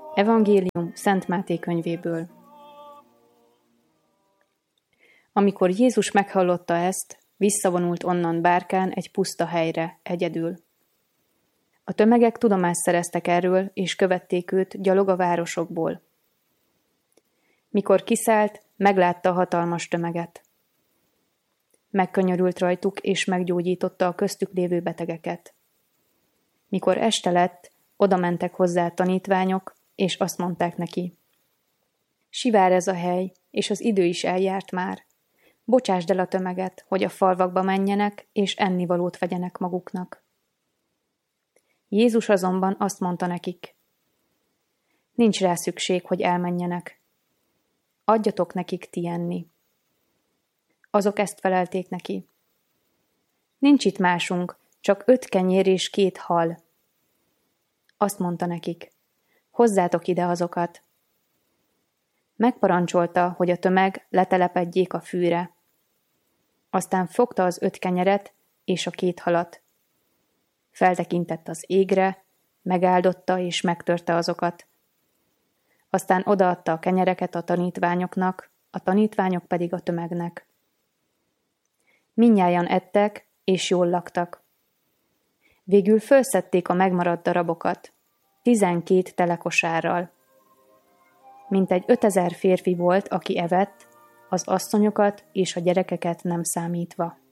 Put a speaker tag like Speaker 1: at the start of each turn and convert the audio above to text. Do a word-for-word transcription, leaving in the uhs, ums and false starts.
Speaker 1: Evangélium Szent Máté könyvéből. Amikor Jézus meghallotta ezt, visszavonult onnan bárkán egy puszta helyre, egyedül. A tömegek tudomást szereztek erről, és követték őt gyalog a városokból. Mikor kiszállt, meglátta a hatalmas tömeget. Megkönyörült rajtuk, és meggyógyította a köztük lévő betegeket. Mikor este lett, oda mentek hozzá a tanítványok, és azt mondták neki: Sivár ez a hely, és az idő is eljárt már. Bocsásd el a tömeget, hogy a falvakba menjenek, és ennivalót vegyenek maguknak. Jézus azonban azt mondta nekik: Nincs rá szükség, hogy elmenjenek. Adjatok nekik ti enni. Azok ezt felelték neki: Nincs itt másunk, csak öt kenyér és két hal. Azt mondta nekik: Hozzátok ide azokat. Megparancsolta, hogy a tömeg letelepedjék a fűre. Aztán fogta az öt kenyeret és a két halat. Feltekintett az égre, megáldotta és megtörte azokat. Aztán odaadta a kenyereket a tanítványoknak, a tanítványok pedig a tömegnek. Mindnyájan ettek, és jól laktak. Végül fölszedték a megmaradt darabokat, tizenkét telekosárral. Mintegy ötezer férfi volt, aki evett, az asszonyokat és a gyerekeket nem számítva.